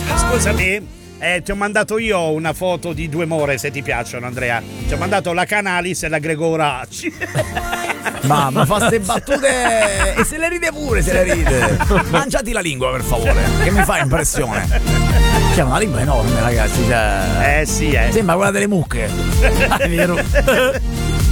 Scusami, ti ho mandato io una foto di due more, se ti piacciono, Andrea. Ti ho mandato la Canalis e la Gregoraci. Mamma, fa ste battute e se le ride pure, se le ride. Mangiati la lingua, per favore, che mi fa impressione. C'è una lingua enorme, ragazzi, cioè... Sì, Sembra quella delle mucche. È vero.